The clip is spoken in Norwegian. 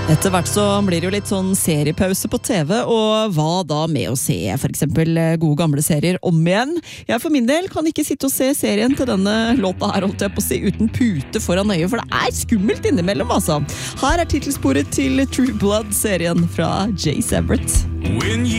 Etter hvert så blir det jo litt sånn seriepause på TV, og hva da med å se for eksempel gode gamle serier om igjen? Jeg for min del kan ikke sitte og se serien til denne låta her, holdt jeg på å si, uten pute foran øyet, for det er skummelt innimellom, altså. Her er titelsporet til True Blood-serien fra Jace Everett.